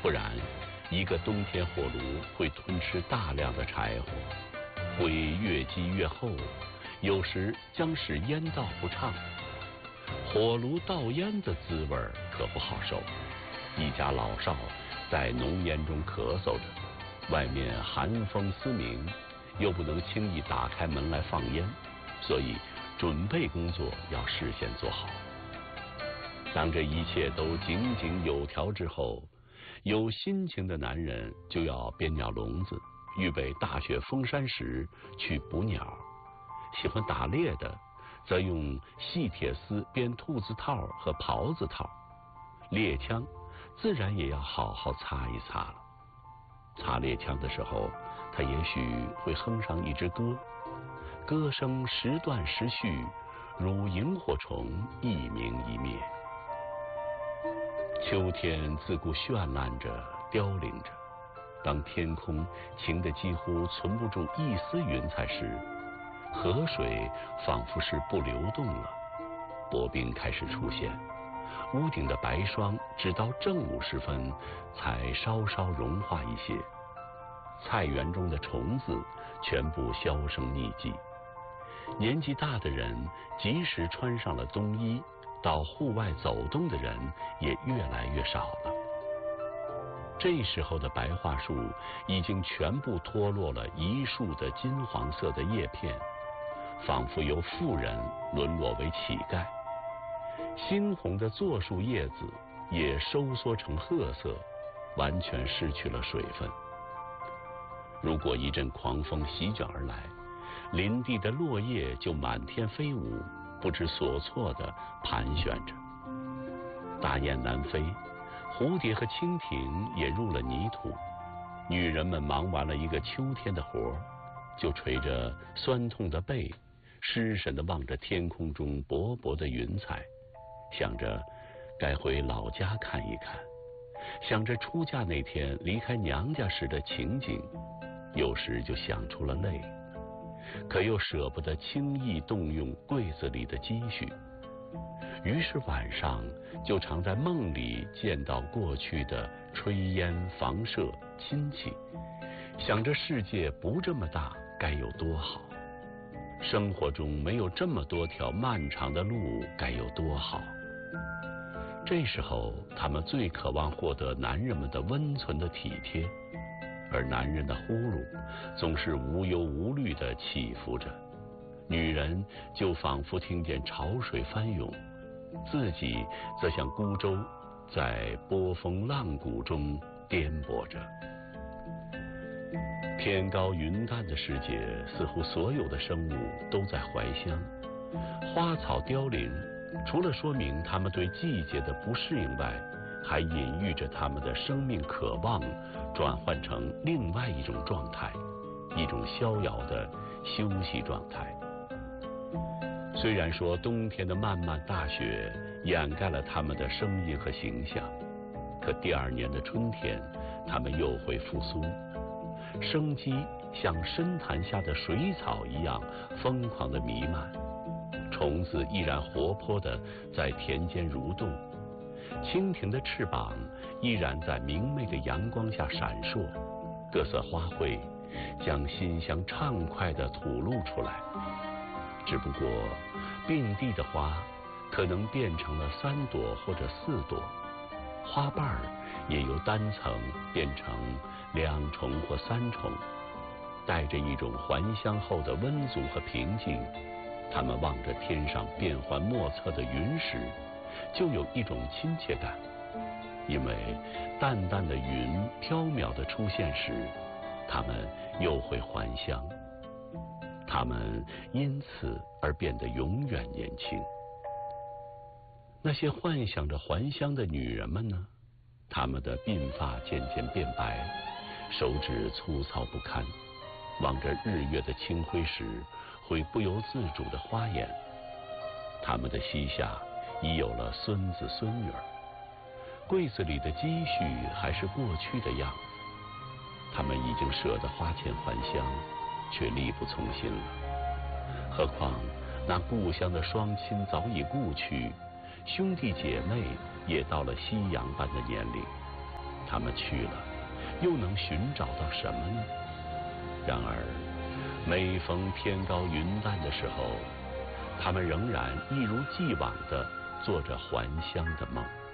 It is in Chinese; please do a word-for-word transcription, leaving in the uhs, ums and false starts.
不然，一个冬天火炉会吞吃大量的柴火，灰越积越厚，有时将使烟道不畅。火炉倒烟的滋味可不好受，一家老少在浓烟中咳嗽着，外面寒风嘶鸣，又不能轻易打开门来放烟，所以准备工作要事先做好。当这一切都井井有条之后，有心情的男人就要编鸟笼子，预备大雪封山时去捕鸟。喜欢打猎的则用细铁丝编兔子套和狍子套，猎枪自然也要好好擦一擦了。擦猎枪的时候，他也许会哼上一支歌，歌声时断时续，如萤火虫一明一灭。秋天自顾绚烂着，凋零着。当天空晴得几乎存不住一丝云彩时，河水仿佛是不流动了，薄冰开始出现，屋顶的白霜直到正午时分才稍稍融化一些。菜园中的虫子全部销声匿迹。年纪大的人即使穿上了冬衣，到户外走动的人也越来越少了。这时候的白桦树已经全部脱落了一树的金黄色的叶片，仿佛由妇人沦落为乞丐。猩红的柞树叶子也收缩成褐色，完全失去了水分。如果一阵狂风席卷而来，林地的落叶就满天飞舞，不知所措地盘旋着。大雁南飞，蝴蝶和蜻蜓也入了泥土。女人们忙完了一个秋天的活，就垂着酸痛的背，失神地望着天空中薄薄的云彩，想着该回老家看一看，想着出嫁那天离开娘家时的情景，有时就想出了泪，可又舍不得轻易动用柜子里的积蓄，于是晚上就常在梦里见到过去的炊烟房舍亲戚，想着世界不这么大该有多好，生活中没有这么多条漫长的路该有多好。这时候他们最渴望获得男人们的温存的体贴，而男人的呼噜总是无忧无虑地起伏着，女人就仿佛听见潮水翻涌，自己则像孤舟在波峰浪谷中颠簸着。天高云淡的世界，似乎所有的生物都在怀乡。花草凋零，除了说明它们对季节的不适应外，还隐喻着他们的生命渴望转换成另外一种状态，一种逍遥的休息状态。虽然说冬天的漫漫大雪掩盖了他们的声音和形象，可第二年的春天，他们又会复苏，生机像深潭下的水草一样疯狂地弥漫，虫子依然活泼地在田间蠕动，蜻蜓的翅膀依然在明媚的阳光下闪烁，各色花卉将馨香畅快地吐露出来。只不过并蒂的花可能变成了三朵或者四朵，花瓣儿也由单层变成两重或三重，带着一种还乡后的温足和平静。他们望着天上变幻莫测的云时，就有一种亲切感，因为淡淡的云飘渺的出现时，他们又会还乡，他们因此而变得永远年轻。那些幻想着还乡的女人们呢？她们的鬓发渐渐变白，手指粗糙不堪，望着日月的清辉时，会不由自主地花眼。他们的膝下已有了孙子孙女儿，柜子里的积蓄还是过去的样子。他们已经舍得花钱还乡，却力不从心了。何况那故乡的双亲早已故去，兄弟姐妹也到了夕阳般的年龄。 他们去了，又能寻找到什么呢？然而，每逢天高云淡的时候，他们仍然一如既往地做着还乡的梦。